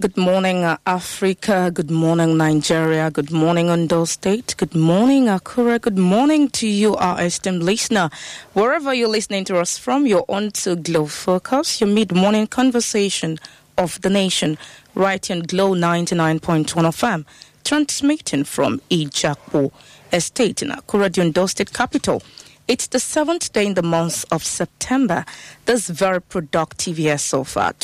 Good morning, Africa. Good morning, Nigeria. Good morning, Ondo State. Good morning, Akure. Good morning to you, our esteemed listener. Wherever you're listening to us from, you're on to Glow Focus, your mid-morning conversation of the nation, right on Glow 99.1 FM, transmitting from Ijakpo Estate in Akure, the Ondo State capital. It's the 7th day in the month of September. This very productive year so far,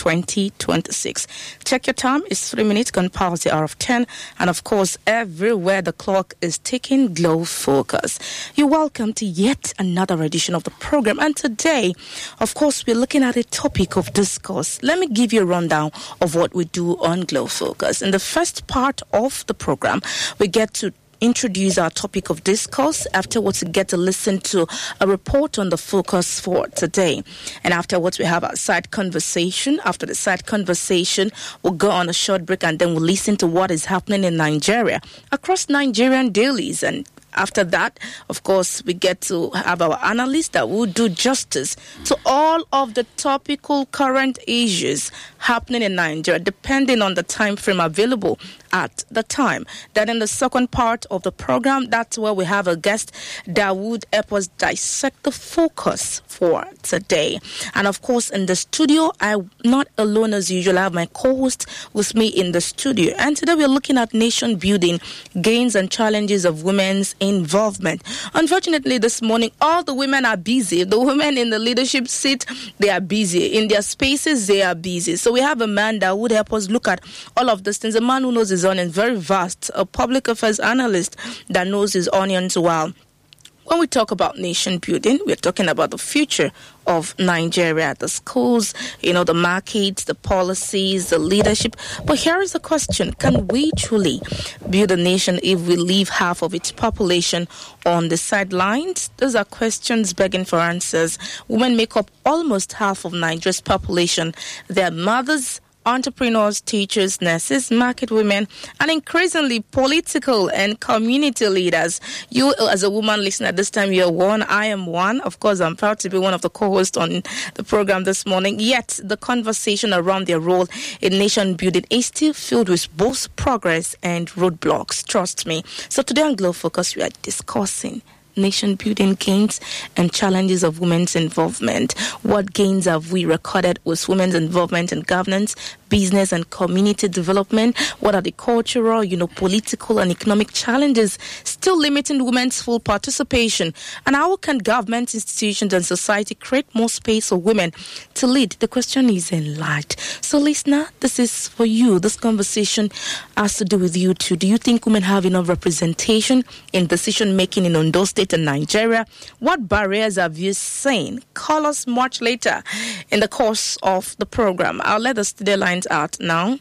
2026. Check your time. It's 3 minutes gone past the hour of 10. And of course, everywhere the clock is ticking, Glow Focus. You're welcome to yet another edition of the program. And today, of course, we're looking at a topic of discourse. Let me give you a rundown of what we do on Glow Focus. In the first part of the program, we get to introduce our topic of discourse. Afterwards, we get to listen to a report on the focus for today. And afterwards, we have our side conversation. After the side conversation, we'll go on a short break and then we'll listen to what is happening in Nigeria across Nigerian dailies. And after that, of course, we get to have our analyst that will do justice to all of the topical current issues happening in Nigeria, depending on the time frame available at the time. Then in the second part of the program, that's where we have a guest that would help us dissect the focus for today. And of course, in the studio, I'm not alone as usual. I have my co-host with me in the studio. And today we're looking at nation building, gains and challenges of women's involvement. Unfortunately, this morning, all the women are busy. The women in the leadership seat, they are busy. In their spaces, they are busy. So we have a man that would help us look at all of these things. A man who knows his onions very vast, a public affairs analyst that knows his onions well. When we talk about nation building, we're talking about the future of Nigeria, the schools, the markets, the policies, the leadership. But here is the question. Can we truly build a nation if we leave half of its population on the sidelines? Those are questions begging for answers. Women make up almost half of Nigeria's population. They're mothers, entrepreneurs, teachers, nurses, market women, and increasingly political and community leaders. You, as a woman listening at this time, you're one. I am one. Of course, I'm proud to be one of the co-hosts on the program this morning. Yet, the conversation around their role in nation building is still filled with both progress and roadblocks. Trust me. So today on Glow Focus, we are discussing nation building gains and challenges of women's involvement. What gains have we recorded with women's involvement in governance, business and community development? What are the cultural, political and economic challenges still limiting women's full participation? And how can government, institutions and society create more space for women to lead? The question is enlarged. So listener, this is for you. This conversation has to do with you too. Do you think women have enough representation in decision making in Ondo State and Nigeria? What barriers have you seen? Call us much later in the course of the program. I'll let the studio lines out now.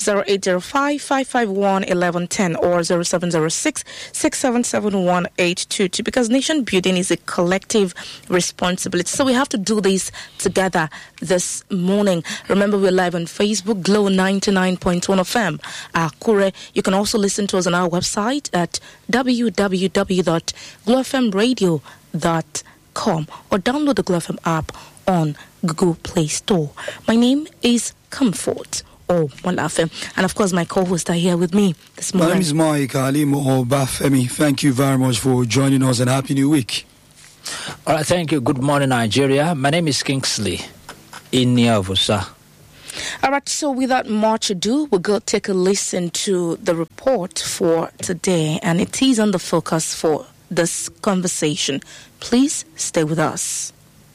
0805-551-1110 or 0706-6771-822, because nation building is a collective responsibility. So we have to do this together this morning. Remember, we're live on Facebook, Glow 99.1 FM, Akure. You can also listen to us on our website at www.glowfmradio.com or download the Glow FM app on Google Play Store. My name is Comfort Malafem, and of course my co-hosts are here with me this morning. My name is Mike Alimo Bafemi. Thank you very much for joining us and Happy New Week. All right, thank you. Good morning, Nigeria. My name is Kingsley Inyavusa. All right, so without much ado, we'll go take a listen to the report for today, and it is on the focus for this conversation. Please stay with us.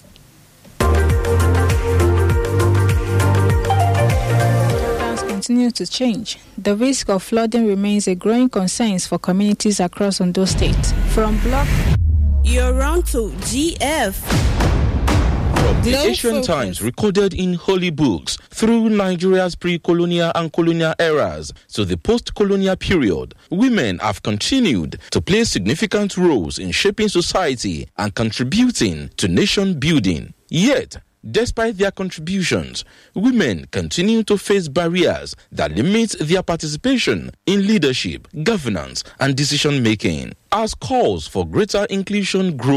Continue to change. The risk of flooding remains a growing concern for communities across Ondo State. From block, you're on to GF. From the ancient times recorded in holy books through Nigeria's pre-colonial and colonial eras to the post-colonial period, women have continued to play significant roles in shaping society and contributing to nation building. Yet, despite their contributions, women continue to face barriers that limit their participation in leadership, governance, and decision-making. As calls for greater inclusion grow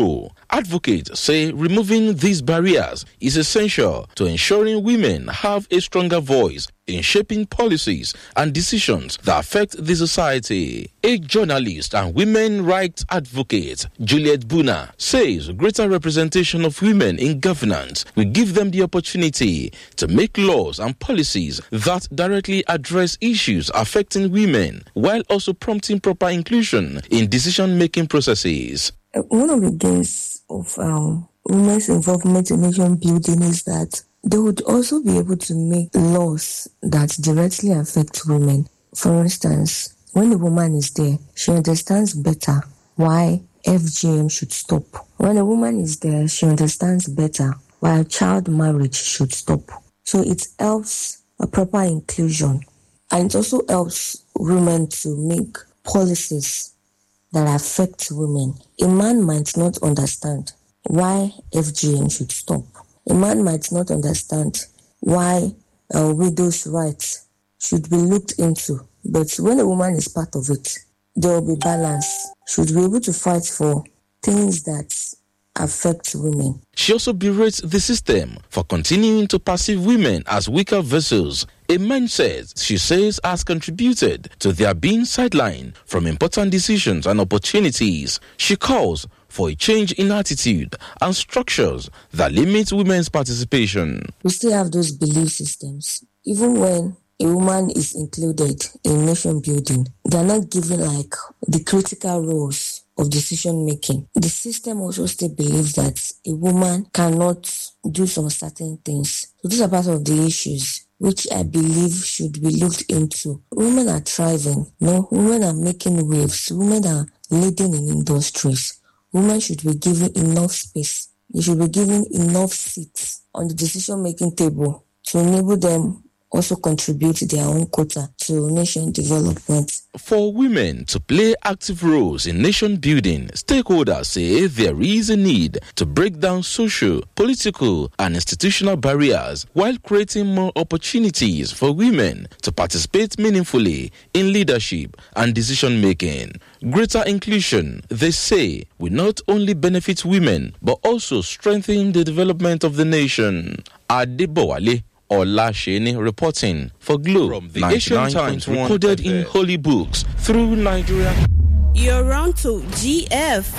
Advocates say removing these barriers is essential to ensuring women have a stronger voice in shaping policies and decisions that affect the society. A journalist and women rights advocate, Juliet Buna, says greater representation of women in governance will give them the opportunity to make laws and policies that directly address issues affecting women, while also prompting proper inclusion in decision-making processes. One of the gains of women's involvement in nation building is that they would also be able to make laws that directly affect women. For instance, when a woman is there, she understands better why FGM should stop. When a woman is there, she understands better why child marriage should stop. So it helps a proper inclusion. And it also helps women to make policies that affect women. A man might not understand why FGM should stop. A man might not understand why widows' rights should be looked into. But when a woman is part of it, there will be balance. Should be able to fight for things that affect women. She also berates the system for continuing to perceive women as weaker vessels, a mindset she says has contributed to their being sidelined from important decisions and opportunities. She calls for a change in attitude and structures that limit women's participation. We still have those belief systems. Even when a woman is included in nation building, they are not given like the critical roles of decision making. The system also still believes that a woman cannot do some certain things. So these are part of the issues which I believe should be looked into. Women are thriving. No, women are making waves. Women are leading in industries. Women should be given enough space. They should be given enough seats on the decision-making table to enable them also contribute their own quota to nation development. For women to play active roles in nation building, stakeholders say there is a need to break down social, political, and institutional barriers while creating more opportunities for women to participate meaningfully in leadership and decision-making. Greater inclusion, they say, will not only benefit women, but also strengthen the development of the nation. Adebowale Olasheni reporting for Globe from the Asian Times, recorded in holy books through Nigeria. You're on to GF.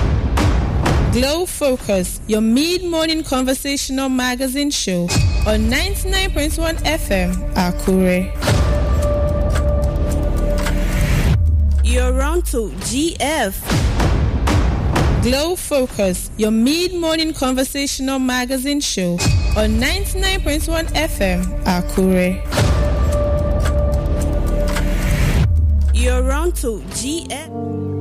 Glow Focus, your mid-morning conversational magazine show on 99.1 FM, Akure. You're on to GF. Glow Focus, your mid-morning conversational magazine show on 99.1 FM, Akure. You're on to GF.